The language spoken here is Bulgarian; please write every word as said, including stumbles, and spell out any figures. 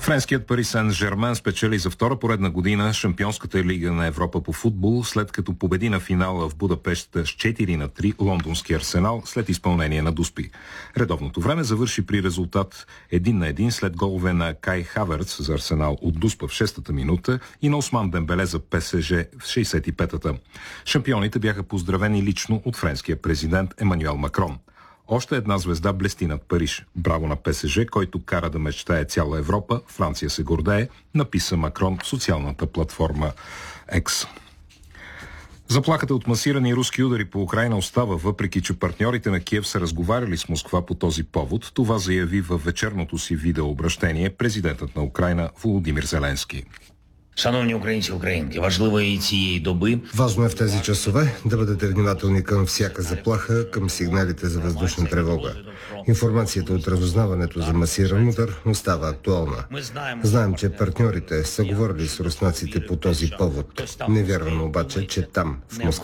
Френският Пари Сен-Жермен спечели за втора поредна година Шампионската лига на Европа по футбол, след като победи на финала в Будапеща с четири на три лондонски Арсенал след изпълнение на дуспи. Редовното време завърши при резултат един на един след голове на Кай Хаверц за Арсенал от дуспа в шестата минута и на Осман Дембеле за ПСЖ в шейсет и петата. Шампионите бяха поздравени лично от френския президент Емануел Макрон. Още една звезда блести над Париж. Браво на ПСЖ, който кара да мечтае цяла Европа. Франция се гордее, написа Макрон в социалната платформа X. Заплахата от масирани руски удари по Украйна остава, въпреки че партньорите на Киев са разговаряли с Москва по този повод. Това заяви във вечерното си видеообращение президентът на Украйна Володимир Зеленски. Шановні українці, українки, важливо і цієї доби. Важно е в тези часове да бъдете внимателни към всяка заплаха, към сигналите за въздушна тревога. Информацията от разузнаването за масиран удар остава актуална. Знаем, че партньорите са говорили с руснаците по този повод. Не вярвам обаче, че там, в Москва,